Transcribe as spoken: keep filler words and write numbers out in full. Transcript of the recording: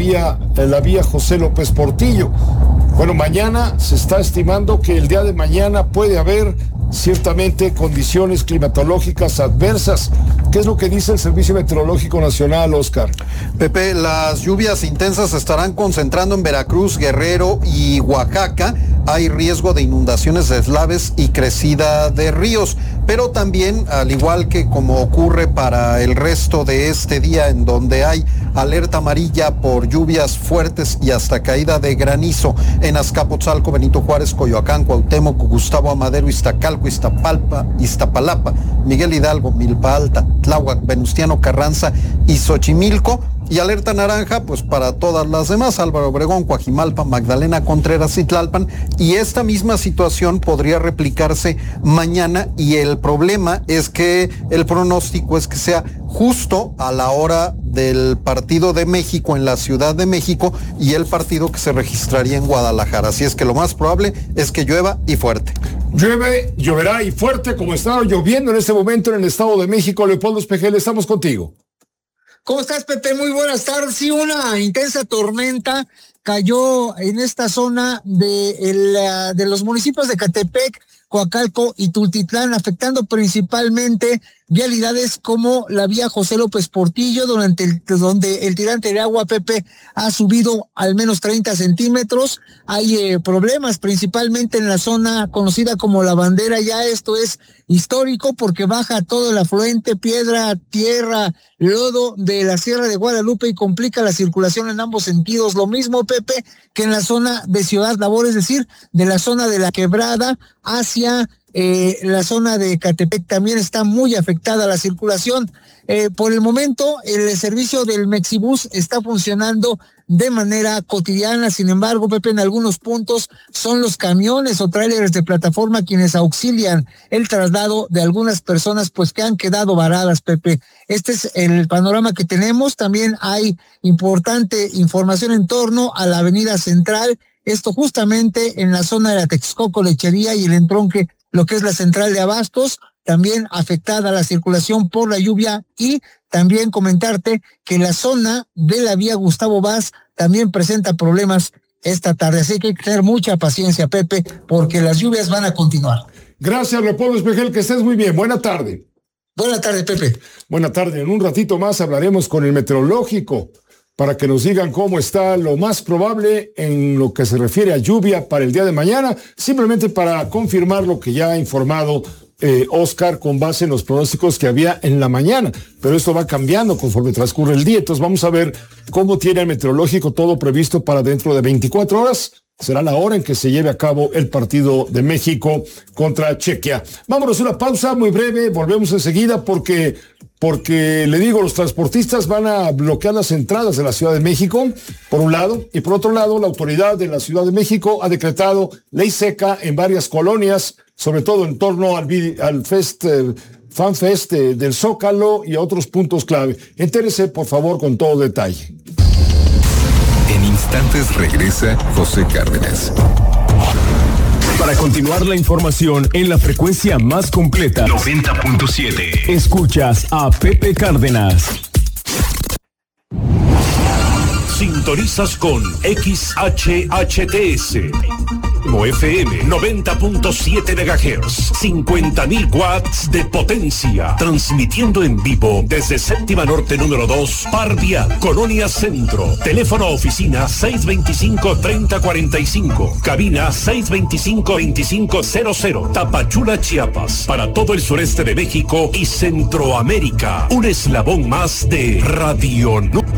vía, la vía José López Portillo. Bueno, mañana se está estimando que el día de mañana puede haber ciertamente condiciones climatológicas adversas. ¿Qué es lo que dice el Servicio Meteorológico Nacional, Oscar? Pepe, las lluvias intensas se estarán concentrando en Veracruz, Guerrero y Oaxaca. Hay riesgo de inundaciones de deslaves y crecida de ríos, pero también, al igual que como ocurre para el resto de este día, en donde hay alerta amarilla por lluvias fuertes y hasta caída de granizo en Azcapotzalco, Benito Juárez, Coyoacán, Cuauhtémoc, Gustavo Amadero, Iztacalco, Iztapalpa, Iztapalapa, Miguel Hidalgo, Milpa Alta, Tláhuac, Venustiano Carranza y Xochimilco. Y alerta naranja, pues para todas las demás, Álvaro Obregón, Coajimalpa, Magdalena Contreras y Tlalpan. Y esta misma situación podría replicarse mañana, y el problema es que el pronóstico es que sea justo a la hora del partido de México en la Ciudad de México y el partido que se registraría en Guadalajara. Así es que lo más probable es que llueva y fuerte. Llueve, lloverá y fuerte, como está lloviendo en este momento en el Estado de México. Leopoldo Espejel, estamos contigo. ¿Cómo estás, Pepe? Muy buenas tardes. Sí, una intensa tormenta cayó en esta zona de, el, de los municipios de Catepec, Coacalco y Tultitlán, afectando principalmente vialidades como la vía José López Portillo, durante el, donde el tirante de agua, Pepe, ha subido al menos treinta centímetros. Hay eh, problemas principalmente en la zona conocida como La Bandera. Ya esto es histórico porque baja todo el afluente, piedra, tierra, lodo de la Sierra de Guadalupe, y complica la circulación en ambos sentidos. Lo mismo, Pepe, que en la zona de Ciudad Labor, es decir, de la zona de la Quebrada hacia Eh, la zona de Catepec también está muy afectada la circulación. Eh, por el momento, el servicio del Mexibus está funcionando de manera cotidiana. Sin embargo, Pepe, en algunos puntos son los camiones o tráileres de plataforma quienes auxilian el traslado de algunas personas, pues que han quedado varadas, Pepe. Este es el panorama que tenemos. También hay importante información en torno a la Avenida Central, esto justamente en la zona de la Texcoco Lechería y el entronque, lo que es la central de abastos, también afectada la circulación por la lluvia. Y también comentarte que la zona de la vía Gustavo Vaz también presenta problemas esta tarde. Así que hay que tener mucha paciencia, Pepe, porque las lluvias van a continuar. Gracias, Leopoldo Espejel, que estés muy bien. Buena tarde. Buena tarde, Pepe. Buena tarde. En un ratito más hablaremos con el meteorológico para que nos digan cómo está lo más probable en lo que se refiere a lluvia para el día de mañana, simplemente para confirmar lo que ya ha informado eh, Oscar con base en los pronósticos que había en la mañana. Pero esto va cambiando conforme transcurre el día, entonces vamos a ver cómo tiene el meteorológico todo previsto para dentro de veinticuatro horas. Será la hora en que se lleve a cabo el partido de México contra Chequia. Vámonos a una pausa muy breve, volvemos enseguida porque... Porque, le digo, los transportistas van a bloquear las entradas de la Ciudad de México, por un lado, y por otro lado, la autoridad de la Ciudad de México ha decretado ley seca en varias colonias, sobre todo en torno al, al Fest, eh, Fan Fest eh, del Zócalo y a otros puntos clave. Entérese, por favor, con todo detalle. En instantes regresa José Cárdenas. Para continuar la información en la frecuencia más completa, noventa punto siete. Escuchas a Pepe Cárdenas. Sintonizas con X H H T S. F M noventa punto siete megahertz, cincuenta mil watts de potencia, transmitiendo en vivo desde Séptima Norte número dos, Parvia, Colonia Centro. Teléfono oficina seis veinticinco, treinta cuarenta y cinco, cabina seis veinticinco, veinticinco cero cero, Tapachula, Chiapas, para todo el sureste de México y Centroamérica. Un eslabón más de Radio Núcleo.